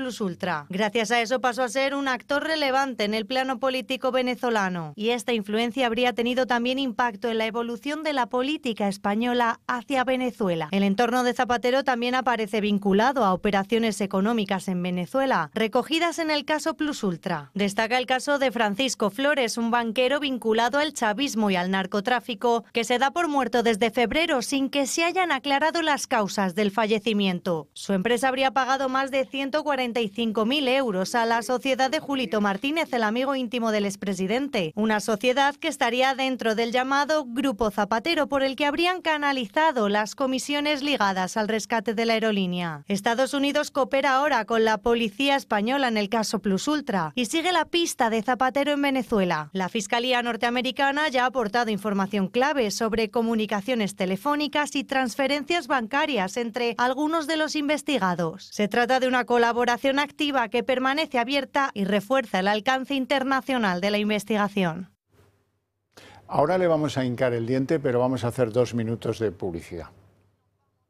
Plus Ultra. Gracias a eso pasó a ser un actor relevante en el plano político venezolano. Y esta influencia habría tenido también impacto en la evolución de la política española hacia Venezuela. El entorno de Zapatero también aparece vinculado a operaciones económicas en Venezuela, recogidas en el caso Plus Ultra. Destaca el caso de Francisco Flores, un banquero vinculado al chavismo y al narcotráfico, que se da por muerto desde febrero sin que se hayan aclarado las causas del fallecimiento. Su empresa habría pagado más de 145.000 euros a la sociedad de Julito Martínez, el amigo íntimo del expresidente, una sociedad que estaría dentro del llamado Grupo Zapatero, por el que habrían canalizado las comisiones ligadas al rescate de la aerolínea. Estados Unidos coopera ahora con la policía española en el caso Plus Ultra y sigue la pista de Zapatero en Venezuela. La Fiscalía norteamericana ya ha aportado información clave sobre comunicaciones telefónicas y transferencias bancarias entre algunos de los investigados. Se trata de una colaboración activa que permanece abierta y refuerza el alcance internacional de la investigación. Ahora le vamos a hincar el diente, pero vamos a hacer 2 minutos de publicidad.